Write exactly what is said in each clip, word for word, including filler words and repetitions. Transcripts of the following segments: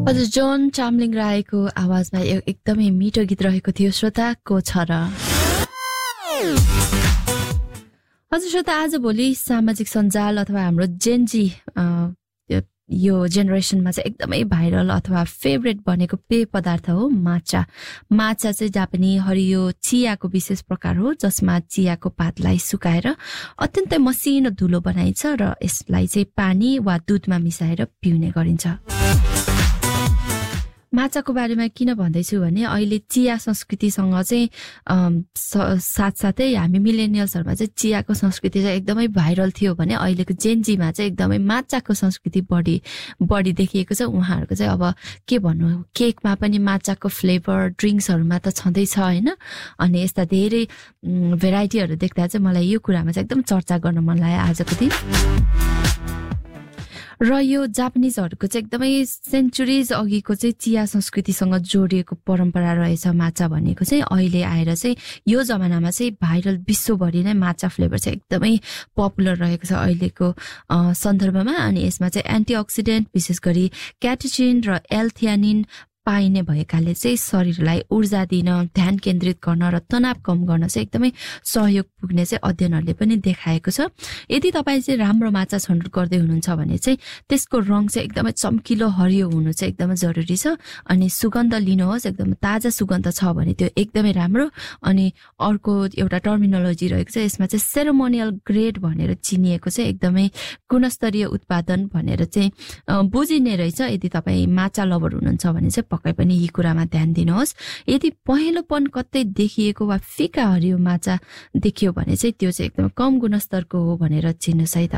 हजुर जोन चामलिङ राईको आवाजमा ए- एकदमै मिठो गीत रहेको थियो श्रोता को छ र हजुर श्रोता आज भोलि सामाजिक सञ्जाल अथवा हाम्रो जेनजी अ, यो- यो जेनेरेसनमा चाहिँ एकदमै भाइरल अथवा फेभरेट बनेको पेय पदार्थ हो माचा माचा चाहिँ जापानी हरियो चियाको विशेष प्रकार हो जसमा चियाको पातलाई सुकाएर अत्यन्तै मसिनो धुलो बनाइन्छ र यसलाई चाहिँ पानी वा दुधमा मिसाएर पिउने गरिन्छ। माचाको बारेमा किन भन्दैछु भने अहिले चिया संस्कृतिसँग चाहिँ अम, स- साथसाथै हामी मिलेनियल्सहरूमा चाहिँ चियाको संस्कृति चाहिँ एकदमै भाइरल थियो भने अहिलेको जेनजीमा चाहिँ एकदमै माचाको संस्कृति बढी बढी देखिएको छ। उहाँहरूको चाहिँ अब के भन्नु केकमा पनि माचाको फ्लेभर ड्रिङ्क्सहरूमा त छँदैछ होइन। अनि यस्ता धेरै भेराइटीहरू देख्दा चाहिँ मलाई यो कुरामा चाहिँ एकदम चर्चा गर्न मन लाग्यो आजको दिन। र यो जापानिजहरूको चाहिँ एकदमै सेन्चुरिज अघिको चाहिँ चिया संस्कृतिसँग जोडिएको परम्परा रहेछ माचा भनेको चाहिँ अहिले आएर चाहिँ यो जमानामा चाहिँ भाइरल विश्वभरि नै माचा फ्लेभर चाहिँ एकदमै पपुलर रहेको छ अहिलेको अ, सन्दर्भमा। अनि यसमा चाहिँ एन्टिअक्सिडेन्ट विशेष गरी क्याटेचिन र एल्थियानिन पाइने भएकाले चाहिँ शरीरलाई ऊर्जा दिन ध्यान केन्द्रित गर्न र तनाव कम गर्न चाहिँ एकदमै सहयोग पुग्ने चाहिँ अध्ययनहरूले पनि देखाएको छ। यदि तपाईँ चाहिँ राम्रो माछा छनौट गर्दै हुनुहुन्छ भने चाहिँ त्यसको रङ चाहिँ एकदमै चम्किलो हरियो हुनु चाहिँ एकदमै जरुरी छ। अनि सुगन्ध लिनुहोस् एकदम ताजा सुगन्ध छ भने त्यो एकदमै राम्रो। अनि अर्को एउटा टर्मिनोलोजी रहेको छ यसमा चाहिँ सेरेमोनियल ग्रेड भनेर चिनिएको चाहिँ एकदमै गुणस्तरीय उत्पादन भनेर चाहिँ अ, बुझिने रहेछ। यदि तपाईँ माछा लभर हुनुहुन्छ भने चाहिँ पक्कै पनि यी कुरामा ध्यान दिनुहोस्। यदि पहेँलोपन कतै देखिएको वा फिका हरियो माछा देखियो भने चाहिँ त्यो चाहिँ एकदम कम गुणस्तरको हो भनेर चिन्नुहोस् है त।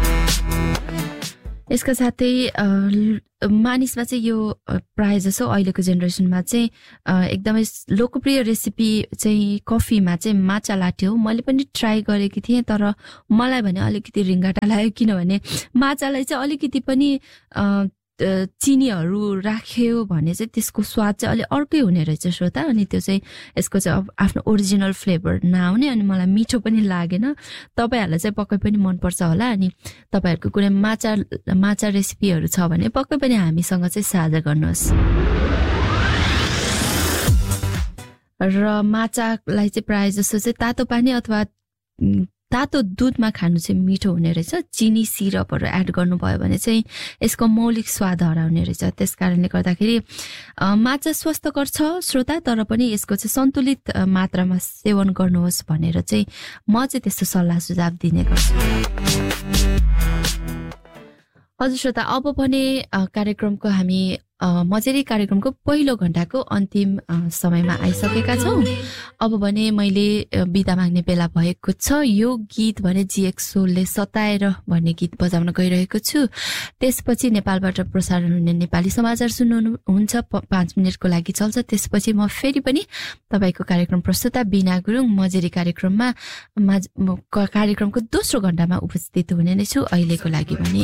यसका साथै अ, ल- मानिसमा चाहिँ यो अ, प्रायः जसो अहिलेको जेनेरेसनमा चाहिँ अ, एकदमै लोकप्रिय रेसिपी चाहिँ कफीमा चाहिँ माचा लाटे हो। मैले पनि ट्राई गरेकी थिएँ तर मलाई भने अलिकति रिङ्गाटा लाग्यो किनभने माचालाई चाहिँ अलिकति पनि अ, अ, चिनीहरू राख्यो भने चाहिँ त्यसको स्वाद चाहिँ अलिक अर्कै हुने रहेछ श्रोता। अनि त्यो चाहिँ यसको चाहिँ अब आफ्नो ओरिजिनल फ्लेभर नआउने अनि मलाई मिठो पनि लागेन। तपाईँहरूलाई चाहिँ पक्कै पनि मनपर्छ होला। अनि तपाईँहरूको कुनै माचा माचा रेसिपीहरू छ भने पक्कै पनि हामीसँग चाहिँ साझा गर्नुहोस्। र माचालाई चाहिँ प्रायः जस्तो चाहिँ तातो पानी अथवा उम्, तातो दुधमा खानु चाहिँ मिठो हुने रहेछ। चिनी सिरपहरू एड गर्नुभयो भने चाहिँ यसको मौलिक स्वाद हराउने रहेछ। त्यस कारणले गर्दाखेरि अ, माचा स्वस्थकर छ श्रोता तर पनि यसको चाहिँ सन्तुलित अ, मात्रामा सेवन गर्नुहोस् भनेर चाहिँ म चाहिँ त्यस्तो सल्लाह सुझाव दिने गर्छु। हजुर श्रोता अब भने अ, कार्यक्रमको हामी अ, मजेरी कार्यक्रमको पहिलो घण्टाको अन्तिम अ, समयमा आइसकेका छौँ। अब भने मैले अ, बिदा माग्ने बेला भएको छ। यो गीत भने जिएक्सोले सताएर भन्ने गीत बजाउन गइरहेको छु। त्यसपछि नेपालबाट प्रसारण हुने नेपाली समाचार सुन्नुहुन्छ प- पाँच मिनटको लागि चल्छ। त्यसपछि म फेरि पनि तपाईँको कार्यक्रम प्रस्तुता बिना गुरुङ मजेरी कार्यक्रममा माझ- म- क- कार्यक्रमको दोस्रो घण्टामा उपस्थित हुने नै छु। अहिलेको लागि भने